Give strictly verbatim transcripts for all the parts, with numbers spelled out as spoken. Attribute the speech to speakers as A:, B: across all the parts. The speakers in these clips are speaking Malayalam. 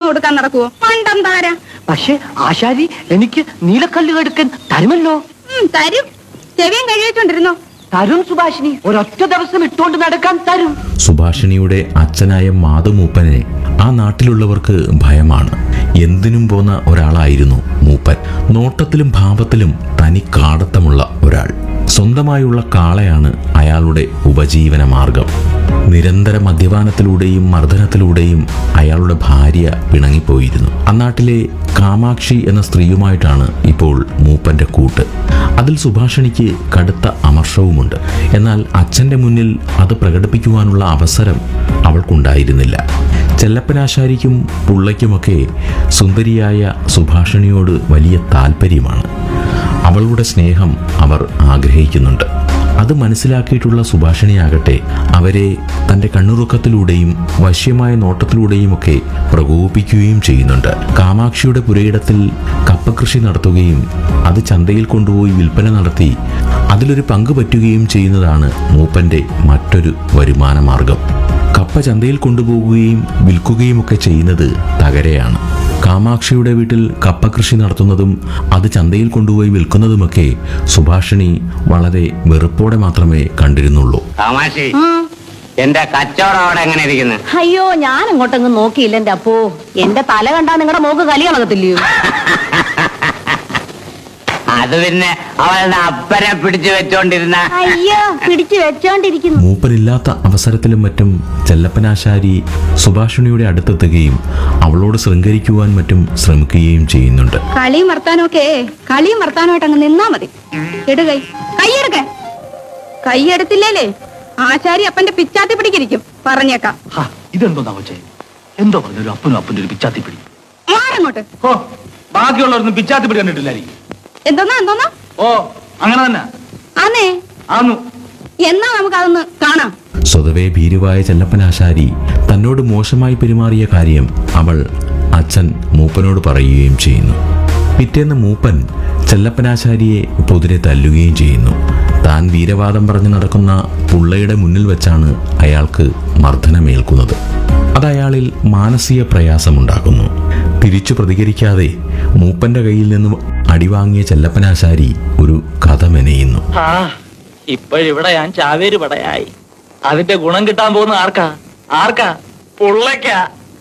A: കൊടുക്കാൻ നടക്കുവോ? മണ്ടം താര.
B: പക്ഷെ ആശാരി എനിക്ക് നീലക്കല്ല് എടുക്കാൻ തരുമല്ലോ?
A: തരും. ചെവിയും കഴിവെച്ചോണ്ടിരുന്നോ?
B: തരും സുഭാഷിണി. ഒരൊറ്റ ദിവസം ഇട്ടുകൊണ്ട് നടക്കാൻ തരും.
C: സുഭാഷിണിയുടെ അച്ഛനായ മാധുമൂപ്പനെ ആ നാട്ടിലുള്ളവർക്ക് ഭയമാണ്. എന്തിനും പോന്ന ഒരാളായിരുന്നു മൂപ്പൻ. നോട്ടത്തിലും ഭാവത്തിലും തനി കാടത്തമുള്ള ഒരാൾ. സ്വന്തമായുള്ള കാളയാണ് അയാളുടെ ഉപജീവന മാർഗം. നിരന്തര മദ്യപാനത്തിലൂടെയും മർദ്ദനത്തിലൂടെയും അയാളുടെ ഭാര്യ പിണങ്ങിപ്പോയിരുന്നു. അന്നാട്ടിലെ കാമാക്ഷി എന്ന സ്ത്രീയുമായിട്ടാണ് ഇപ്പോൾ മൂപ്പന്റെ കൂട്ട്. അതിൽ സുഭാഷിണിക്ക് കടുത്ത അമർഷവുമുണ്ട്. എന്നാൽ അച്ഛന്റെ മുന്നിൽ അത് പ്രകടിപ്പിക്കുവാനുള്ള അവസരം അവൾക്കുണ്ടായിരുന്നില്ല. ചെല്ലപ്പനാശാരിക്കും പുള്ളയ്ക്കുമൊക്കെ സുന്ദരിയായ സുഭാഷിണിയോട് വലിയ താല്പര്യമാണ്. അവളുടെ സ്നേഹം അവർ ആഗ്രഹിക്കുന്നുണ്ട്. അത് മനസ്സിലാക്കിയിട്ടുള്ള സുഭാഷിണിയാകട്ടെ അവരെ തൻ്റെ കണ്ണുറുക്കത്തിലൂടെയും വശ്യമായ നോട്ടത്തിലൂടെയുമൊക്കെ പ്രകോപിപ്പിക്കുകയും ചെയ്യുന്നുണ്ട്. കാമാക്ഷിയുടെ പുരയിടത്തിൽ കപ്പകൃഷി നടത്തുകയും അത് ചന്തയിൽ കൊണ്ടുപോയി വിൽപ്പന നടത്തി അതിലൊരു പങ്ക് പറ്റുകയും ചെയ്യുന്നതാണ് മൂപ്പൻ്റെ മറ്റൊരു വരുമാന മാർഗം. കപ്പ ചന്തയിൽ കൊണ്ടുപോകുകയും വിൽക്കുകയുമൊക്കെ ചെയ്യുന്നത് തകരയാണ്. കാമാക്ഷിയുടെ വീട്ടിൽ കപ്പ കൃഷി നടത്തുന്നതും അത് ചന്തയിൽ കൊണ്ടുപോയി വിൽക്കുന്നതുമൊക്കെ സുഭാഷിണി വളരെ വെറുപ്പോടെ മാത്രമേ കണ്ടിരുന്നുള്ളൂ.
D: കാമാക്ഷി, എന്റെ കച്ചവടം അവിടെ എങ്ങനെ ഇരിക്കുന്നു?
E: അയ്യോ, ഞാൻ അങ്ങോട്ടൊന്നും നോക്കിയില്ല എന്റെ അപ്പോ. എന്റെ തല കണ്ടാ നിങ്ങളുടെ മോക്ക് കലി കളകത്തില്ലയോ?
D: അത് പിന്നെ അവളുടെ അപ്പനെ പിടിച്ചു വെച്ചോണ്ടിരുന്ന.
E: അയ്യോ, പിടിച്ചു വെച്ചോണ്ടിരിക്കുന്നു.
C: മൂപ്പനില്ലാത്ത അവസരത്തിലും മറ്റും ചെല്ലപ്പനാശാരി സുഭാഷിണിയുടെ അടുത്തെത്തുകയും അവളോട് ശൃംഗരിക്കുവാൻ മറ്റും ശ്രമിക്കുകയും ചെയ്യുന്നുണ്ട്.
A: കളിയും വർത്താനമൊക്കെ കളിയും വർത്താനമായിട്ട് അങ്ങ് നിന്നാ മതി. എടുകൈ കൈയെടുക്ക. കൈയെടുത്തില്ലേ ആശാരി അപ്പന്റെ പിച്ചാത്തി പിടിക്കിരിക്കും. പറഞ്ഞേക്കാം.
B: ഇതെന്തോ കൊച്ചേ, എന്തോ പറഞ്ഞൊരു അപ്പനും അപ്പന്റെ ഒരു പിച്ചാത്തി പിടി.
A: മാറങ്ങോട്ട്.
B: ഓ, ബാക്കിയുള്ളവരൊന്നും പിച്ചാത്തി പിടി കണ്ടിട്ടില്ലായിരിക്കും.
A: എന്തോന്നാ എന്തോന്നാ?
B: ഓ, അങ്ങനെ തന്നെ
A: ആന്നേ
B: ആന്നു.
A: എന്നാ നമുക്ക് അതൊന്ന് കാണാം.
C: സ്വതവേ ഭീരുവായ ചെല്ലപ്പനാശാരി തന്നോട് മോശമായി പെരുമാറിയ കാര്യം അവൾ അച്ഛൻ മൂപ്പനോട് പറയുകയും ചെയ്യുന്നു. പിറ്റേന്ന് മൂപ്പൻ ചെല്ലപ്പനാശാരിയെ പൊതിരെ തല്ലുകയും ചെയ്യുന്നു. താൻ വീരവാദം പറഞ്ഞു നടക്കുന്ന പുള്ളയുടെ മുന്നിൽ വെച്ചാണ് അയാൾക്ക് മർദ്ദനമേൽക്കുന്നത്. അതയാളിൽ മാനസിക പ്രയാസമുണ്ടാക്കുന്നു. തിരിച്ചു പ്രതികരിക്കാതെ മൂപ്പന്റെ കയ്യിൽ നിന്നും അടിവാങ്ങിയ ചെല്ലപ്പനാശാരി ഒരു കഥ മെനയുന്നു.
F: ആ, ഇപ്പോഴിവിടെ ഞാൻ ചാവേര് പടയായി. അതിന്റെ ഗുണം കിട്ടാൻ പോകുന്ന ആർക്കാ? ആർക്കാ? പുള്ളയ്ക്കാ.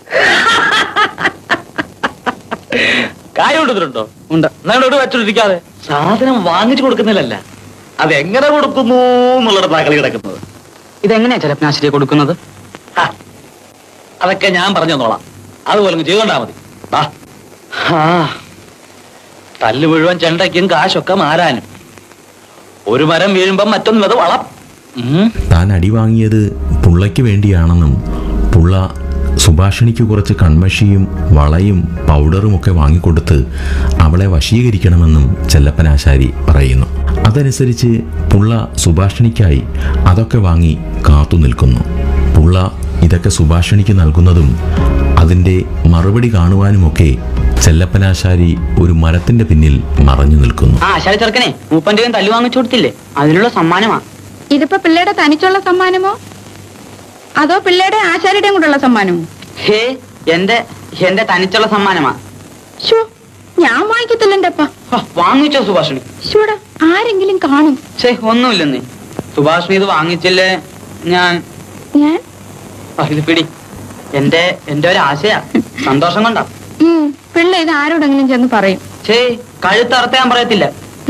F: കായ കൊടുത്തിട്ടുണ്ടോ? ഉണ്ട്. എന്നോട് വെച്ചോണ്ടിരിക്കാതെ സാധനം വാങ്ങിച്ചു കൊടുക്കുന്നില്ലല്ല, അതെങ്ങനെ കൊടുക്കുന്നു എന്നുള്ളടത്താ കളി കിടക്കുന്നത്.
D: ഇതെങ്ങനെയാ ചെല്ലപ്പനാശാരിയെ കൊടുക്കുന്നത്?
F: അതൊക്കെ ഞാൻ പറഞ്ഞു തന്നോളാം. അതുപോലെ ചെയ്തോണ്ടാ മതി. ആ, തല്ല് മുഴുവൻ ചെണ്ടയ്ക്കും കാശൊക്കെ മാറാനും. ഒരു മരം വീഴുമ്പം മറ്റൊന്നും അത് വളം.
C: താൻ അടിവാങ്ങിയത് പുള്ളയ്ക്ക് വേണ്ടിയാണെന്നും പുള്ള സുഭാഷിണിക്ക് കുറച്ച് കൺമഷിയും വളയും പൗഡറും ഒക്കെ വാങ്ങിക്കൊടുത്ത് അവളെ വശീകരിക്കണമെന്നും ചെല്ലപ്പനാശാരി പറയുന്നു. അതനുസരിച്ച് പുള്ള സുഭാഷിണിക്കായി അതൊക്കെ വാങ്ങി കാത്തു നിൽക്കുന്നു. പുള്ള ഇതൊക്കെ സുഭാഷിണിക്ക് നൽകുന്നതും അതിൻ്റെ മറുപടി കാണുവാനുമൊക്കെ ചെല്ലപ്പനാശാരി ഒരു മരത്തിന്റെ പിന്നിൽ മറഞ്ഞു നിൽക്കുന്നു.
D: ആ ആശാരി ചെറുക്കനെ മൂപ്പന്റെ തല്ലു വാങ്ങിച്ചു കൊടുത്തില്ലേ, അതിനുള്ള സമ്മാനമാ.
A: ഇതിപ്പോ പിള്ളേരുടെ തനിച്ചുള്ള സമ്മാനമോ അതോ പിള്ളേരുടെ ആശാരിയുടെയും കൂടെയുള്ള സമ്മാനമോ?
D: ഹേ, എന്റെ എന്റെ തനിച്ചുള്ള സമ്മാനമാ.
A: ഷോ, ഞാൻ വാങ്ങിക്കത്തില്ല എന്റെ അപ്പ.
D: വാങ്ങിച്ചോ സുഭാഷിണി?
A: ഷൂടാ, ആരെങ്കിലും കാണും.
D: ഛേ, ഒന്നുമില്ലെന്നേ. സുഭാഷിണി ഇത് വാങ്ങിച്ചില്ലേ? ഞാൻ
A: ഞാൻ
D: ഇത് പിടി. എന്റെ എന്റെ ഒരു ആശയാ, സന്തോഷം കൊണ്ടാ.
A: പിള്ള ഇത് ആരോടെങ്കിലും ചെന്ന് പറയും.
D: ഛേ, കഴുത്തറുത്ത ഞാൻ പറയത്തില്ല.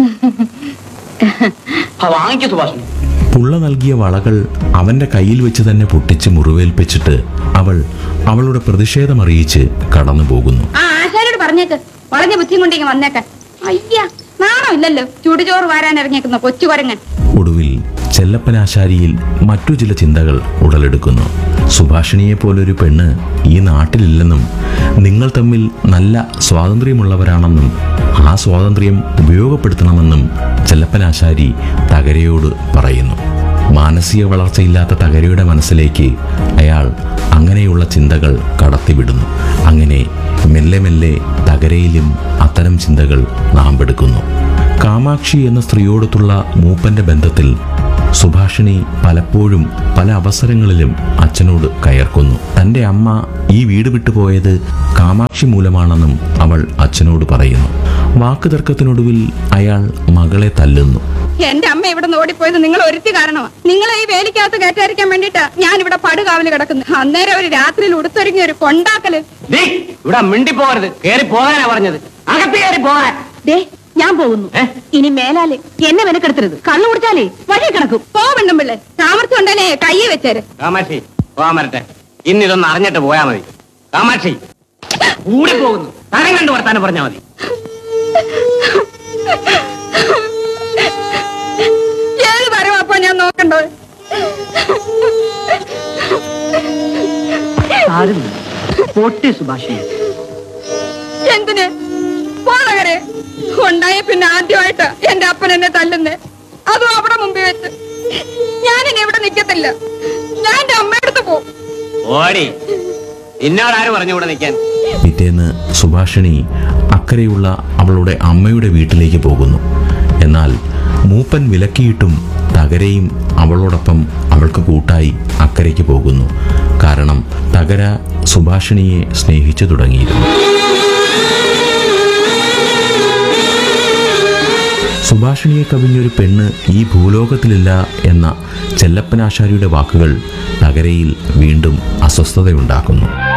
D: വാങ്ങിക്കോ സുഭാഷിണി.
C: പുള്ള നൽകിയ വളകൾ അവന്റെ കയ്യിൽ വെച്ച് തന്നെ പൊട്ടിച്ച് മുറിവേൽപ്പിച്ചിട്ട് അവൾ അവളുടെ പ്രതിഷേധമറിയിച്ച് കടന്നു പോകുന്നു.
A: ആ ആശാരിയോട് പറഞ്ഞേക്ക്, വളഞ്ഞ ബുദ്ധിയും കൊണ്ടേക്ക് വന്നേക്കാൻ. അയ്യ, നാണമില്ലല്ലോ ചുടുചോറ് വാരാൻ ഇറങ്ങിയേക്കുന്ന കൊച്ചു കൊരങ്ങൻ.
C: ഒടുവിൽ ചെല്ലപ്പനാശാരിയിൽ മറ്റു ചില ചിന്തകൾ ഉടലെടുക്കുന്നു. സുഭാഷിണിയെ പോലൊരു പെണ്ണ് ഈ നാട്ടിലില്ലെന്നും നിങ്ങൾ തമ്മിൽ നല്ല സ്വാതന്ത്ര്യമുള്ളവരാണെന്നും ആ സ്വാതന്ത്ര്യം ഉപയോഗപ്പെടുത്തണമെന്നും ചെല്ലപ്പനാശാരി തകരയോട് പറയുന്നു. മാനസിക വളർച്ചയില്ലാത്ത തകരയുടെ മനസ്സിലേക്ക് അയാൾ അങ്ങനെയുള്ള ചിന്തകൾ കടത്തിവിടുന്നു. അങ്ങനെ മെല്ലെ മെല്ലെ തകരയിലും അത്തരം ചിന്തകൾ നാമ്പെടുക്കുന്നു. കാമാക്ഷി എന്ന സ്ത്രീയോടൊത്തുള്ള മൂപ്പന്റെ ബന്ധത്തിൽ സുഭാഷിണി പലപ്പോഴും പല അവസരങ്ങളിലും അച്ഛനോട് കയർക്കുന്നു. തന്റെ അമ്മ ഈ വീട് വിട്ടുപോയത് കാമാക്ഷി മൂലമാണെന്നും അവൾ അച്ഛനോട് പറയുന്നു. വാക്കുതർക്കത്തിനൊടുവിൽ അയാൾ മകളെ തല്ലുന്നു.
A: എന്റെ അമ്മ ഇവിടെ നിന്ന് ഓടിപ്പോയത് നിങ്ങൾ ഒരുത്തി കാരണമാണ്. നിങ്ങളെ ഈ വേലിക്കകത്ത് കയറ്റാതിരിക്കാൻ വേണ്ടിട്ടാ ഞാൻ ഇവിടെ പടുകാവല് കിടക്കുന്നു. അന്നേരം ഒരു രാത്രിയിൽ ഉടുത്തൊരുങ്ങിയ ഒരു കൊണ്ടാക്കല്.
D: ഇവിടെ മിണ്ടി പോകരുത്, കേറി പോകാനാ പറഞ്ഞത്. അകത്ത് കയറി പോകാൻ.
E: ദേ ഞാൻ പോകുന്നു. ഇനി മേലാല് എന്നെ മെനക്കെടുത്തരുത്. കണ്ണു കുടിച്ചാലേ വഴി കിടക്കും.
A: പോവണ്ടും പിള്ളേ, സാമർത്ഥ്യം ഉണ്ടല്ലേ കയ്യെ വെച്ചേര്.
D: കാമാക്ഷി പോകാൻ വരട്ടെ. ഇന്ന് ഇതൊന്ന് അറിഞ്ഞിട്ട് പോയാ മതി. കാമാക്ഷി കൂടി പോകുന്നു. തരം കണ്ടു വർത്താനം പറഞ്ഞാ മതി.
A: ഏത് തരം അപ്പൊ ഞാൻ നോക്കണ്ടോ?
D: പൊട്ടി സുഭാഷി.
A: എന്തിന് പോളകരെ ഉണ്ടായ പിന്നെ ആദ്യമായിട്ടാ എന്റെ അപ്പൻ എന്നെ തല്ലുന്നേ, അതും അവിടെ മുമ്പിൽ വെച്ച്. ഞാനിനി ഇവിടെ നിക്കത്തില്ല. ഞാൻ എന്റെ അമ്മയടുത്ത് പോവും.
D: ഓടി. ഇന്നോടാര് പറഞ്ഞു ഇവിടെ നിൽക്കാൻ?
C: പിറ്റേന്ന് സുഭാഷിണി അക്കരെയുള്ള അവളുടെ അമ്മയുടെ വീട്ടിലേക്ക് പോകുന്നു. എന്നാൽ മൂപ്പൻ വിലക്കിയിട്ടും തകരയും അവളോടൊപ്പം അവൾക്ക് കൂട്ടായി അക്കരയ്ക്ക് പോകുന്നു. കാരണം തകര സുഭാഷിണിയെ സ്നേഹിച്ചു തുടങ്ങിയിരുന്നു. സുഭാഷിണിയെ കവിഞ്ഞൊരു പെണ്ണ് ഈ ഭൂലോകത്തിലില്ല എന്ന ചെല്ലപ്പനാശാരിയുടെ വാക്കുകൾ തകരയിൽ വീണ്ടും അസ്വസ്ഥതയുണ്ടാക്കുന്നു.